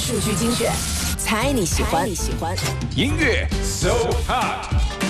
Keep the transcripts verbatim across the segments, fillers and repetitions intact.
数据精选，猜你喜欢。你喜欢音乐 So Hot。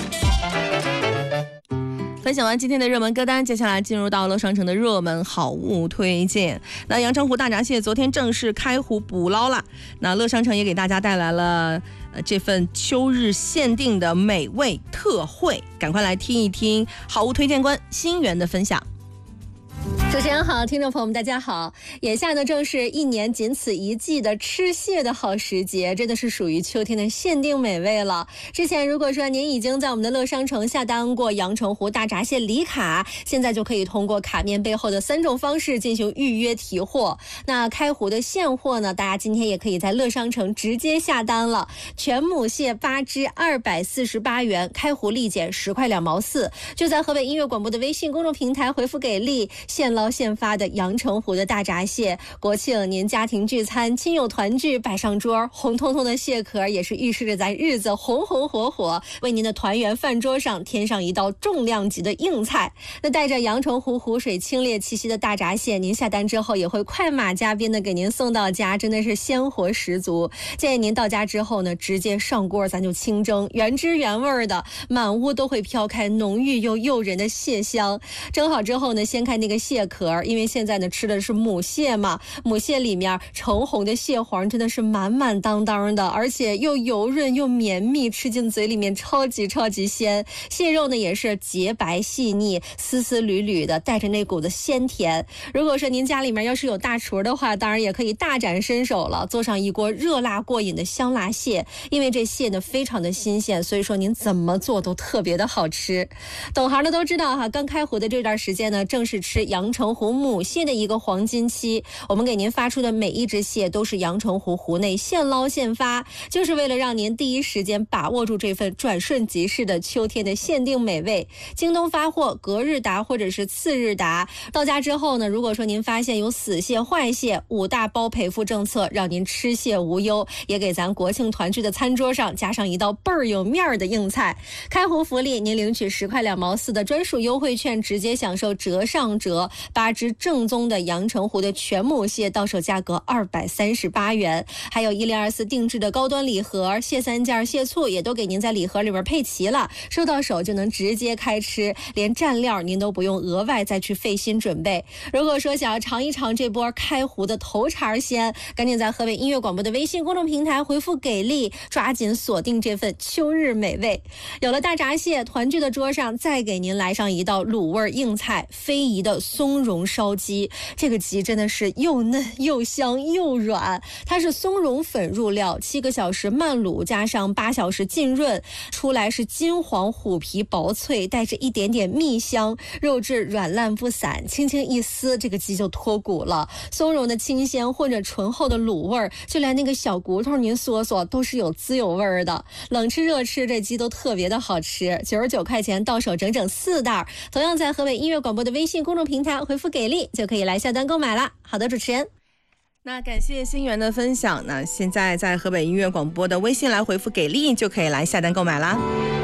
分享完今天的热门歌单，接下来进入到乐商城的热门好物推荐。那阳澄湖大闸蟹昨天正式开湖捕捞了，那乐商城也给大家带来了呃这份秋日限定的美味特惠，赶快来听一听好物推荐官新源的分享。 主持人好，听众朋友们大家好。眼下呢正是一年仅此一季的吃蟹的好时节，真的是属于秋天的限定美味了。之前如果说您已经在我们的乐商城下单过阳澄湖大闸蟹礼卡，现在就可以通过卡面背后的三种方式进行预约提货。那开湖的现货呢，大家今天也可以在乐商城直接下单了。全母蟹八只二百四十八元，开湖立减十块两毛四，就在河北音乐广播的微信公众平台回复给力，现捞现发的阳澄湖的大闸蟹，国庆您家庭聚餐亲友团聚摆上桌，红彤彤的蟹壳也是预示着咱日子红红火火，为您的团圆饭桌上添上一道重量级的硬菜。那带着阳澄湖湖水清冽气息的大闸蟹，您下单之后也会快马加鞭的给您送到家，真的是鲜活十足。建议您到家之后呢，直接上锅咱就清蒸，原汁原味的，满屋都会飘开浓郁又诱人的蟹香。蒸好之后呢，掀开那个蟹壳，因为现在呢吃的是母蟹嘛，母蟹里面橙红的蟹黄真的是满满当当的，而且又油润又绵密，吃进嘴里面超级超级鲜。蟹肉呢也是洁白细腻，丝丝缕缕的，带着那股子鲜甜。如果说您家里面要是有大厨的话，当然也可以大展身手了，做上一锅热辣过瘾的香辣蟹。因为这蟹呢非常的新鲜，所以说您怎么做都特别的好吃。懂行的都知道哈，刚开湖的这段时间呢，正是吃阳澄湖母蟹的一个黄金期。我们给您发出的每一只蟹都是阳澄湖湖内现捞现发，就是为了让您第一时间把握住这份转瞬即逝的秋天的限定美味。京东发货隔日达或者是次日达，到家之后呢，如果说您发现有死蟹坏蟹，五大包赔付政策，让您吃蟹无忧，也给咱国庆团聚的餐桌上加上一道倍儿有面儿的硬菜。开湖福利，您领取十块两毛四的专属优惠券，直接享受折上折，八只正宗的阳澄湖的全母蟹到手价格二百三十八元，还有一零二四定制的高端礼盒，蟹三件蟹醋也都给您在礼盒里面配齐了，收到手就能直接开吃，连蘸料您都不用额外再去费心准备。如果说想要尝一尝这波开湖的头茬鲜，赶紧在河北音乐广播的微信公众平台回复给力，抓紧锁定这份秋日美味。有了大闸蟹，团聚的桌上再给您来上一道卤味硬菜，非遗的松茸烧鸡。这个鸡真的是又嫩又香又软，它是松茸粉入料，七个小时慢卤加上八小时浸润，出来是金黄虎皮薄脆，带着一点点蜜香，肉质软烂不散，轻轻一撕这个鸡就脱骨了。松茸的清鲜混着醇厚的卤味，就连那个小骨头您嗦嗦都是有滋有味的。冷吃热吃这鸡都特别的好吃，九十九块钱到手整整四袋。同样在河北音乐广播的微信公众平台回复给力就可以来下单购买了。好的，主持人。 那感谢新源的分享，那现在在河北音乐广播的微信来回复给力就可以来下单购买啦。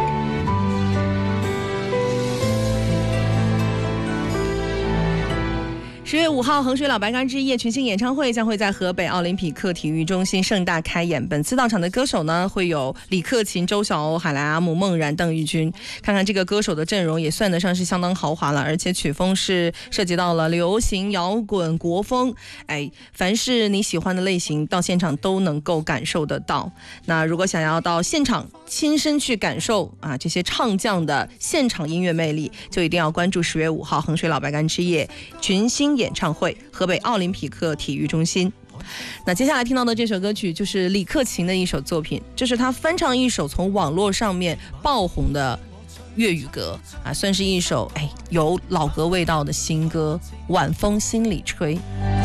十月五号，衡水老白干之夜群星演唱会将会在河北奥林匹克体育中心盛大开演。本次到场的歌手呢，会有李克勤、周晓鸥、海莱阿姆、孟然、邓玉君。看看这个歌手的阵容，也算得上是相当豪华了，而且曲风是涉及到了流行、摇滚、国风，哎，凡是你喜欢的类型，到现场都能够感受得到。那如果想要到现场亲身去感受啊这些唱将的现场音乐魅力，就一定要关注十月五号衡水老白干之夜群星演唱会，河北奥林匹克体育中心。那接下来听到的这首歌曲就是李克勤的一首作品，这是他翻唱一首从网络上面爆红的粤语歌啊，算是一首哎有老歌味道的新歌《晚风心里吹》。